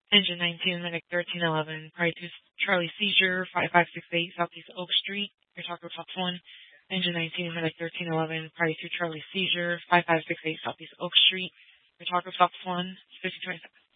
Engine 19, medic 1311, prior to Charlie Seizure, 5568 Southeast Oak Street. Your Taco Talks 1. Engine 19, medic 1311, prior to Charlie Seizure, 5568 Southeast Oak Street. Your Taco Talks 1, 5027.